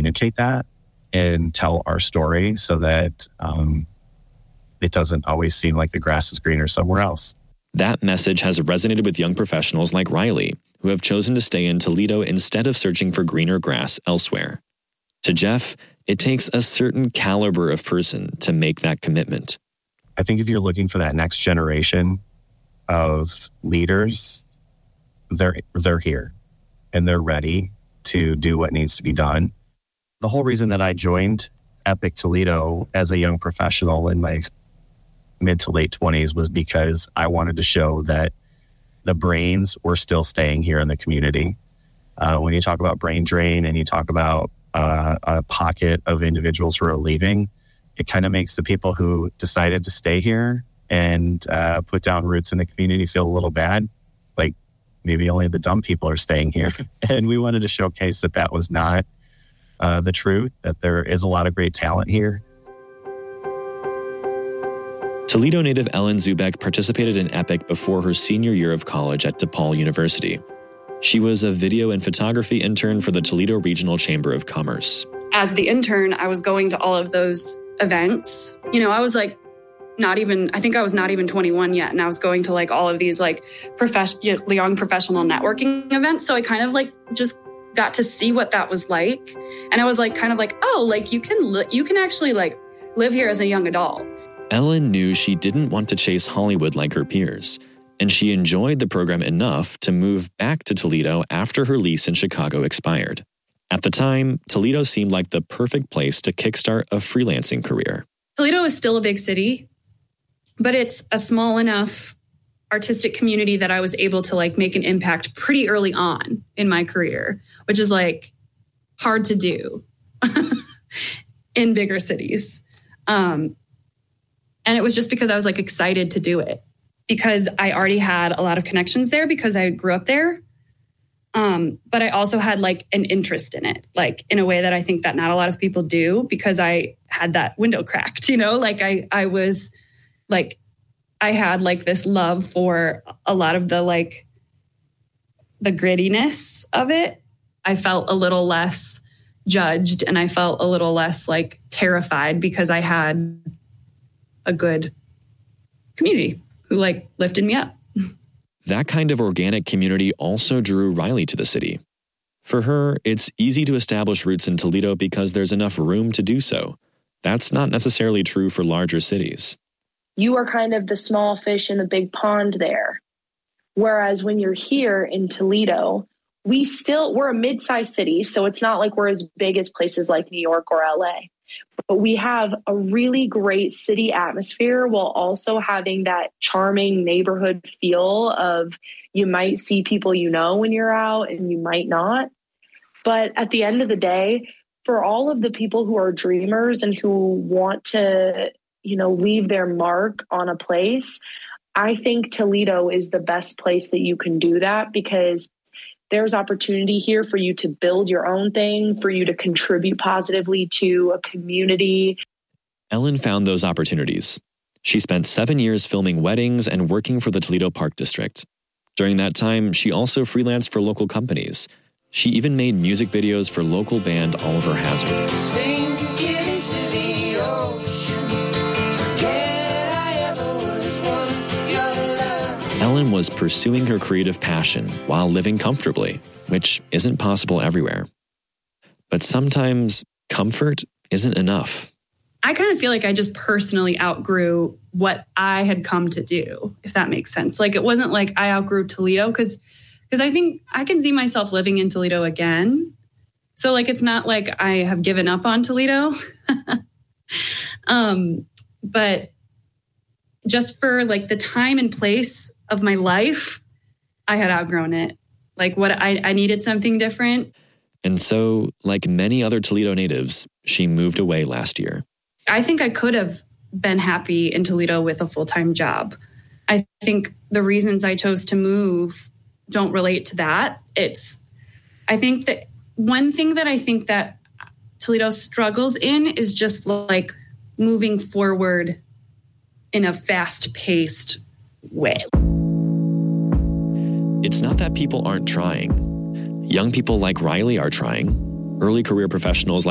communicate that and tell our story so that it doesn't always seem like the grass is greener somewhere else. That message has resonated with young professionals like Riley, who have chosen to stay in Toledo instead of searching for greener grass elsewhere. To Jeff, it takes a certain caliber of person to make that commitment. I think if you're looking for that next generation of leaders, they're here and they're ready to do what needs to be done. The whole reason that I joined Epic Toledo as a young professional in my mid to late 20s was because I wanted to show that the brains were still staying here in the community. When you talk about brain drain and you talk about a pocket of individuals who are leaving, it kind of makes the people who decided to stay here and put down roots in the community feel a little bad. Like maybe only the dumb people are staying here. And we wanted to showcase that that was not the truth, that there is a lot of great talent here. Toledo native Ellen Zubek participated in Epic before her senior year of college at DePaul University. She was a video and photography intern for the Toledo Regional Chamber of Commerce. As the intern, I was going to all of those events. You know, I was like, I think I was not even 21 yet. And I was going to like all of these like young professional networking events. So I kind of like just got to see what that was like. And I was like, kind of like, oh, like you can actually like live here as a young adult. Ellen knew she didn't want to chase Hollywood like her peers, and she enjoyed the program enough to move back to Toledo after her lease in Chicago expired. At the time, Toledo seemed like the perfect place to kickstart a freelancing career. Toledo is still a big city, but it's a small enough artistic community that I was able to like make an impact pretty early on in my career, which is like hard to do in bigger cities. And it was just because I was like excited to do it because I already had a lot of connections there because I grew up there. But I also had like an interest in it, like in a way that I think that not a lot of people do because I had that window cracked, you know, like I was like, I had like this love for a lot of the like the grittiness of it. I felt a little less judged and I felt a little less like terrified because I had a good community who like lifted me up. That kind of organic community also drew Riley to the city. For her, it's easy to establish roots in Toledo because there's enough room to do so. That's not necessarily true for larger cities. You are kind of the small fish in the big pond there. Whereas when you're here in Toledo, we're a mid-sized city, so it's not like we're as big as places like New York or LA. But we have a really great city atmosphere while also having that charming neighborhood feel of you might see people you know when you're out and you might not. But at the end of the day, for all of the people who are dreamers and who want to, you know, leave their mark on a place, I think Toledo is the best place that you can do that because there's opportunity here for you to build your own thing, for you to contribute positively to a community. Ellen found those opportunities. She spent 7 years filming weddings and working for the Toledo Park District. During that time, she also freelanced for local companies. She even made music videos for local band Oliver Hazard. Ellen was pursuing her creative passion while living comfortably, which isn't possible everywhere. But sometimes comfort isn't enough. I kind of feel like I just personally outgrew what I had come to do, if that makes sense. Like it wasn't like I outgrew Toledo because I think I can see myself living in Toledo again. So like it's not like I have given up on Toledo. But just for like the time and place of my life, I had outgrown it. Like what I needed something different. And so, like many other Toledo natives, she moved away last year. I think I could have been happy in Toledo with a full-time job. I think the reasons I chose to move don't relate to that. I think that one thing that I think that Toledo struggles in is just like moving forward in a fast-paced way. It's not that people aren't trying. Young people like Riley are trying. Early career professionals like